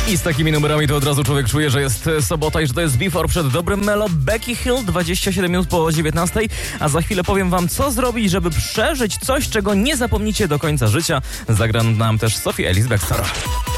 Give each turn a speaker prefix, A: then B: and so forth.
A: I z takimi numerami to od razu człowiek czuje, że jest sobota i że to jest Before przed dobrym Melo. Becky Hill, 27 minut po 19, a za chwilę powiem wam, co zrobić, żeby przeżyć coś, czego nie zapomnicie do końca życia. Zagra nam też Sophie Ellis-Bextor.